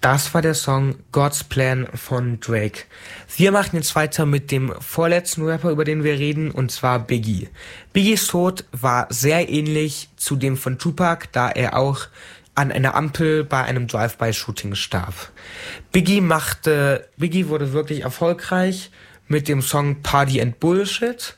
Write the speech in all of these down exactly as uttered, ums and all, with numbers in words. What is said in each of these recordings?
Das war der Song God's Plan von Drake. Wir machen jetzt weiter mit dem vorletzten Rapper, über den wir reden, und zwar Biggie. Biggies Tod war sehr ähnlich zu dem von Tupac, da er auch an einer Ampel bei einem Drive-by-Shooting starb. Biggie machte, Biggie wurde wirklich erfolgreich mit dem Song Party and Bullshit.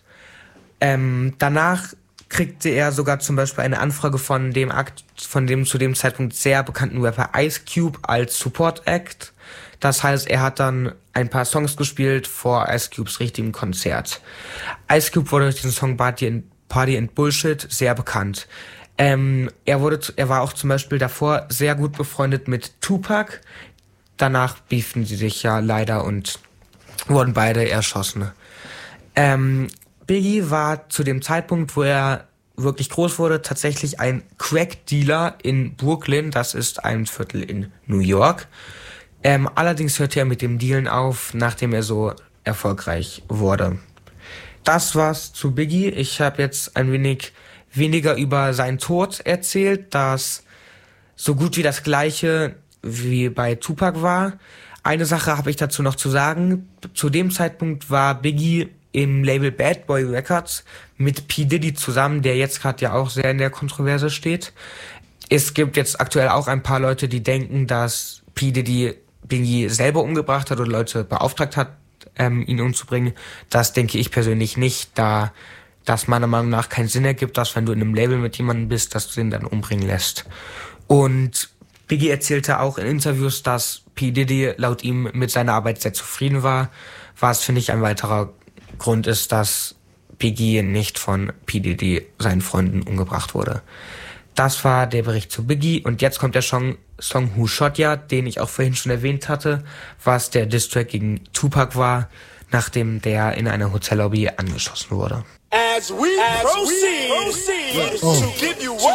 Ähm, danach kriegte er sogar zum Beispiel eine Anfrage von dem Akt, von dem zu dem Zeitpunkt sehr bekannten Rapper Ice Cube als Support Act. Das heißt, er hat dann ein paar Songs gespielt vor Ice Cubes richtigem Konzert. Ice Cube wurde durch den Song Party and, Party and Bullshit sehr bekannt. Ähm, er wurde, er war auch zum Beispiel davor sehr gut befreundet mit Tupac. Danach beeften sie sich ja leider und wurden beide erschossen. Ähm, Biggie war zu dem Zeitpunkt, wo er wirklich groß wurde, tatsächlich ein Crack-Dealer in Brooklyn. Das ist ein Viertel in New York. Ähm, allerdings hörte er mit dem Dealen auf, nachdem er so erfolgreich wurde. Das war's zu Biggie. Ich habe jetzt ein wenig weniger über seinen Tod erzählt, das so gut wie das gleiche wie bei Tupac war. Eine Sache habe ich dazu noch zu sagen. Zu dem Zeitpunkt war Biggie im Label Bad Boy Records mit P. Diddy zusammen, der jetzt gerade ja auch sehr in der Kontroverse steht. Es gibt jetzt aktuell auch ein paar Leute, die denken, dass P. Diddy Biggie selber umgebracht hat oder Leute beauftragt hat, ähm, ihn umzubringen. Das denke ich persönlich nicht, da das meiner Meinung nach keinen Sinn ergibt, dass wenn du in einem Label mit jemandem bist, dass du ihn dann umbringen lässt. Und Biggie erzählte auch in Interviews, dass P. Diddy laut ihm mit seiner Arbeit sehr zufrieden war, was, finde ich, ein weiterer Grund ist, dass Biggie nicht von P. Diddy, seinen Freunden, umgebracht wurde. Das war der Bericht zu Biggie und jetzt kommt der Song, Song Who Shot Ya, den ich auch vorhin schon erwähnt hatte, was der Diss-Track gegen Tupac war, nachdem der in einer Hotellobby angeschossen wurde. As we, As proceed, we proceed oh. to give you